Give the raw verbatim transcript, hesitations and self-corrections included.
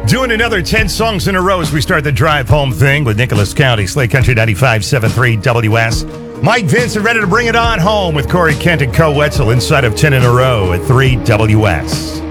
Doing another ten songs in a row as we start the drive home thing with Nicholas County, Slate Country ninety-five point seven three W S. Mike Vincent ready to bring it on home with Corey Kent and Co. Wetzel inside of ten in a row at three W S.